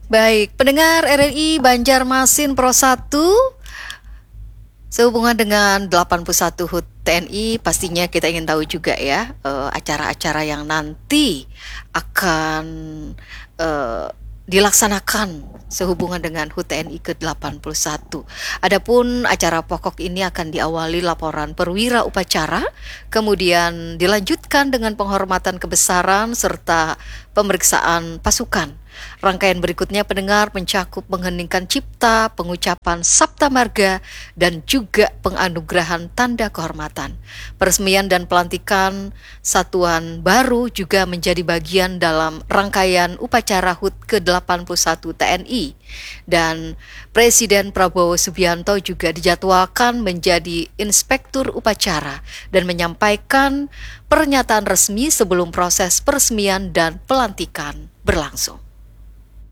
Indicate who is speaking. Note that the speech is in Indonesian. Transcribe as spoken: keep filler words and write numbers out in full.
Speaker 1: Baik, pendengar R R I Banjarmasin Pro satu, sehubungan dengan delapan puluh satu H U T T N I, pastinya kita ingin tahu juga ya eh, acara-acara yang nanti akan eh, dilaksanakan sehubungan dengan H U T T N I ke delapan puluh satu. Adapun acara pokok ini akan diawali laporan perwira upacara, kemudian dilanjutkan dengan penghormatan kebesaran serta pemeriksaan pasukan. Rangkaian berikutnya pendengar mencakup mengheningkan cipta, pengucapan sabta marga, dan juga penganugerahan tanda kehormatan. Peresmian dan pelantikan satuan baru juga menjadi bagian dalam rangkaian upacara H U T ke delapan puluh satu T N I. Dan Presiden Prabowo Subianto juga dijadwalkan menjadi inspektur upacara dan menyampaikan pernyataan resmi sebelum proses peresmian dan pelantikan berlangsung.